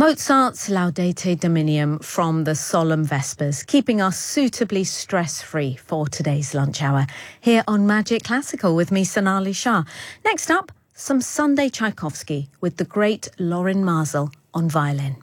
Mozart's Laudate Dominium from the Solemn Vespers, keeping us suitably stress-free for today's lunch hour here on Magic Classical with me, Sonali Shah. Next up, some Sunday Tchaikovsky with the great Lorin Maazel on violin.